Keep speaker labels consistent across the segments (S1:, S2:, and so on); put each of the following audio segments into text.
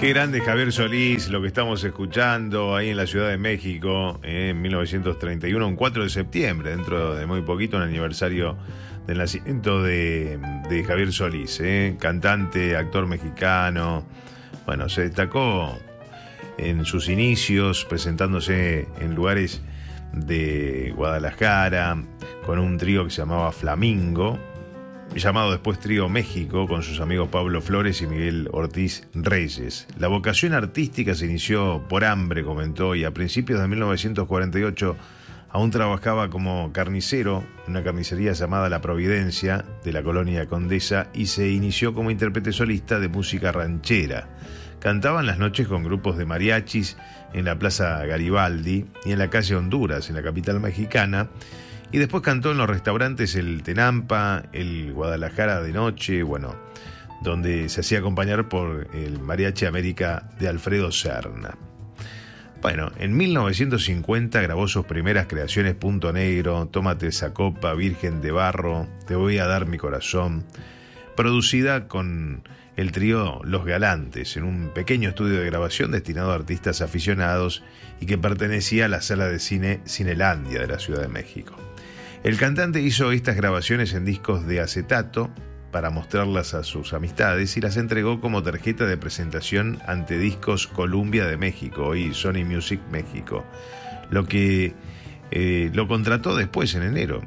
S1: Qué grande Javier Solís, lo que estamos escuchando ahí en la Ciudad de México en 1931, un 4 de septiembre, dentro de muy poquito, un aniversario del nacimiento de Javier Solís, cantante, actor mexicano. Bueno, se destacó en sus inicios presentándose en lugares de Guadalajara con un trío que se llamaba Flamingo, llamado después Trío México, con sus amigos Pablo Flores y Miguel Ortiz Reyes. La vocación artística se inició por hambre, comentó, y a principios de 1948 aún trabajaba como carnicero en una carnicería llamada La Providencia de la colonia Condesa, y se inició como intérprete solista de música ranchera. Cantaba en las noches con grupos de mariachis en la Plaza Garibaldi y en la calle Honduras, en la capital mexicana. Y después cantó en los restaurantes el Tenampa, el Guadalajara de Noche, bueno, donde se hacía acompañar por el Mariachi América de Alfredo Serna. Bueno, en 1950 grabó sus primeras creaciones: Punto Negro, Tómate esa copa, Virgen de Barro, Te voy a dar mi corazón, producida con el trío Los Galantes, en un pequeño estudio de grabación destinado a artistas aficionados y que pertenecía a la sala de cine Cinelandia de la Ciudad de México. El cantante hizo estas grabaciones en discos de acetato para mostrarlas a sus amistades y las entregó como tarjeta de presentación ante Discos Columbia de México y Sony Music México, lo que lo contrató después en enero.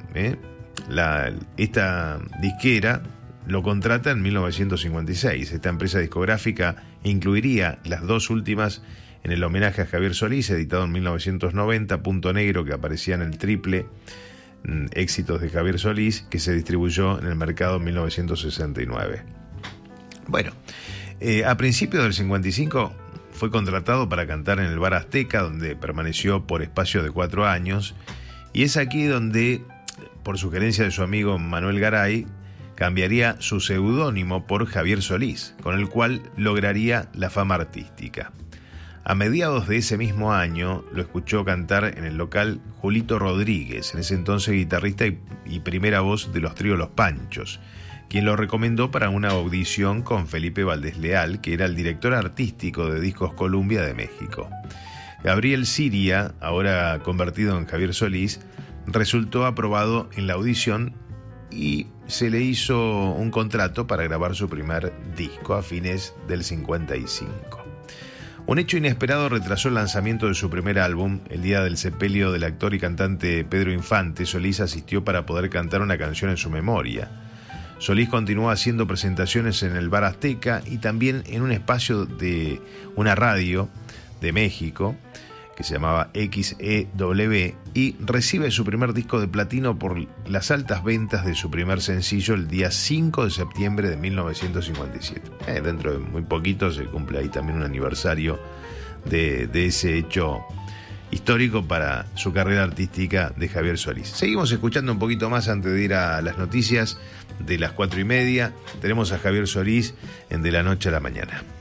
S1: Esta disquera lo contrata en 1956. Esta empresa discográfica incluiría las dos últimas en el homenaje a Javier Solís, editado en 1990, Punto Negro, que aparecía en el triple éxitos de Javier Solís, que se distribuyó en el mercado en 1969. Bueno, a principios del 55 fue contratado para cantar en el Bar Azteca, donde permaneció por espacio de 4 años, y es aquí donde, por sugerencia de su amigo Manuel Garay, cambiaría su seudónimo por Javier Solís, con el cual lograría la fama artística. A mediados de ese mismo año lo escuchó cantar en el local Julito Rodríguez, en ese entonces guitarrista y primera voz de los tríos Los Panchos, quien lo recomendó para una audición con Felipe Valdés Leal, que era el director artístico de Discos Columbia de México. Gabriel Siria, ahora convertido en Javier Solís, resultó aprobado en la audición y se le hizo un contrato para grabar su primer disco a fines del 55. Un hecho inesperado retrasó el lanzamiento de su primer álbum. El día del sepelio del actor y cantante Pedro Infante, Solís asistió para poder cantar una canción en su memoria. Solís continuó haciendo presentaciones en el Bar Azteca y también en un espacio de una radio de México que se llamaba XEW, y recibe su primer disco de platino por las altas ventas de su primer sencillo el día 5 de septiembre de 1957. Dentro de muy poquito se cumple ahí también un aniversario de ese hecho histórico para su carrera artística de Javier Solís. Seguimos escuchando un poquito más antes de ir a las noticias de las 4:30. Tenemos a Javier Solís en De la Noche a la Mañana.